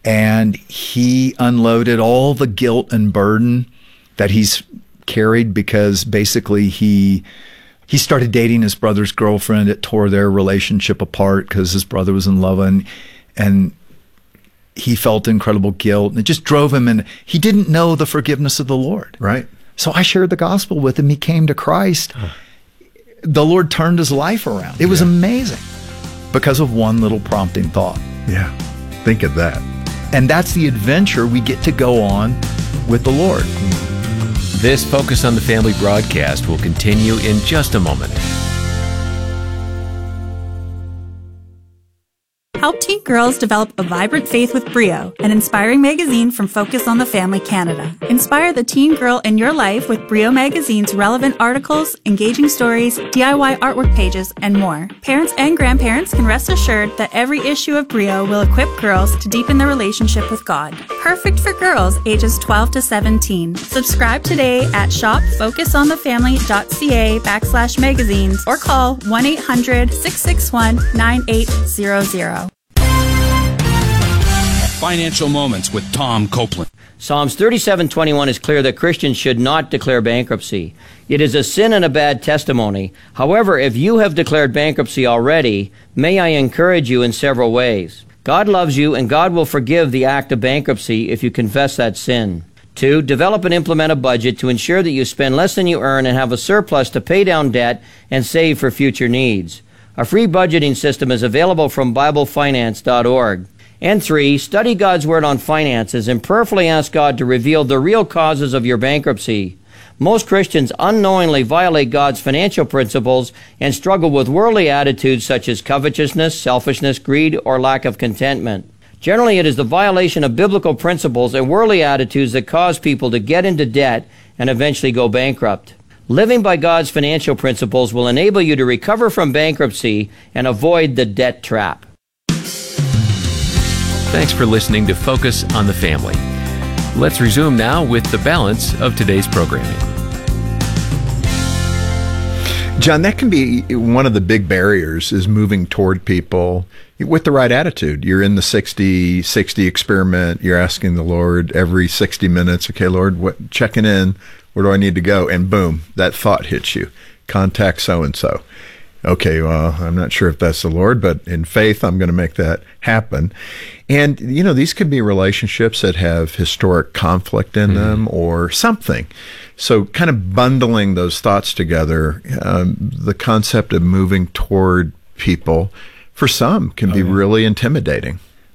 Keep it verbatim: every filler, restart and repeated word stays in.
and he unloaded all the guilt and burden that he's carried because basically he he started dating his brother's girlfriend. It tore their relationship apart because his brother was in love, and and he felt incredible guilt, and it just drove him, and he didn't know the forgiveness of the Lord. Right. So I shared the gospel with him. He came to Christ. Huh. The Lord turned his life around. It was yeah. amazing because of one little prompting thought. Yeah. Think of that. And that's the adventure we get to go on with the Lord. This Focus on the Family broadcast will continue in just a moment. Help teen girls develop a vibrant faith with Brio, an inspiring magazine from Focus on the Family Canada. Inspire the teen girl in your life with Brio Magazine's relevant articles, engaging stories, D I Y artwork pages, and more. Parents and grandparents can rest assured that every issue of Brio will equip girls to deepen their relationship with God. Perfect for girls ages twelve to seventeen. Subscribe today at shopfocusonthefamily.ca backslash magazines or call one eight hundred six six one nine eight zero zero. Financial Moments with Tom Copeland. Psalms thirty-seven twenty-one is clear that Christians should not declare bankruptcy. It is a sin and a bad testimony. However, if you have declared bankruptcy already, may I encourage you in several ways. God loves you, and God will forgive the act of bankruptcy if you confess that sin. Two, develop and implement a budget to ensure that you spend less than you earn and have a surplus to pay down debt and save for future needs. A free budgeting system is available from Bible Finance dot org. And three, study God's Word on finances and prayerfully ask God to reveal the real causes of your bankruptcy. Most Christians unknowingly violate God's financial principles and struggle with worldly attitudes such as covetousness, selfishness, greed, or lack of contentment. Generally, it is the violation of biblical principles and worldly attitudes that cause people to get into debt and eventually go bankrupt. Living by God's financial principles will enable you to recover from bankruptcy and avoid the debt trap. Thanks for listening to Focus on the Family. Let's resume now with the balance of today's programming. John, that can be one of the big barriers, is moving toward people with the right attitude. You're in the sixty sixty experiment. You're asking the Lord every sixty minutes, okay, Lord, what, checking in, where do I need to go? And boom, that thought hits you. Contact so-and-so. Okay, well, I'm not sure if that's the Lord, but in faith, I'm going to make that happen. And, you know, these could be relationships that have historic conflict in mm. them or something. So kind of bundling those thoughts together, um, the concept of moving toward people, for some, can oh, be yeah. really intimidating.